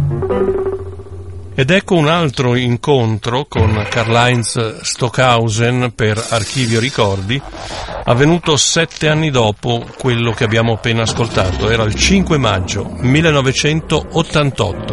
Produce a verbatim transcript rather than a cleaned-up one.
Ed ecco un altro incontro con Karl-Heinz Stockhausen per Archivio Ricordi, avvenuto sette anni dopo quello che abbiamo appena ascoltato. Era il cinque maggio millenovecentottantotto.